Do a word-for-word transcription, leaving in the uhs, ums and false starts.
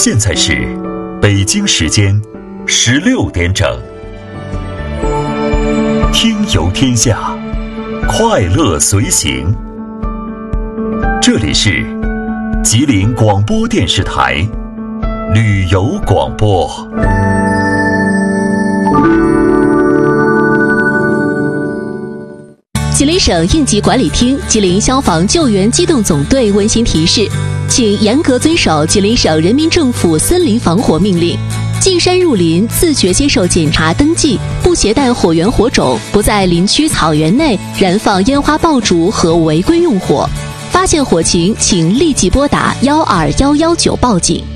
现在是北京时间十六点整。听游天下，快乐随行。这里是吉林广播电视台旅游广播。 吉林省应急管理厅、吉林消防救援机动总队温馨提示，请严格遵守吉林省人民政府森林防火命令。进山入林，自觉接受检查登记，不携带火源火种，不在林区草原内燃放烟花爆竹和违规用火。发现火情，请立即拨打幺二幺幺九报警。